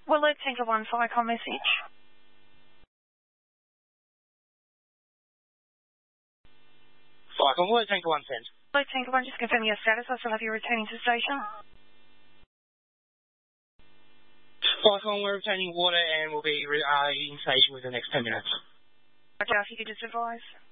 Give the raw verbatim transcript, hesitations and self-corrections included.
Well, let's Tanker one, Flycom message. Flycom, Alert Tanker one, send. Alert Tanker one, just confirming your status. I still have you returning to station. Flycom, we're obtaining water and we'll be uh, in station within the next ten minutes. Roger, if you could just advise.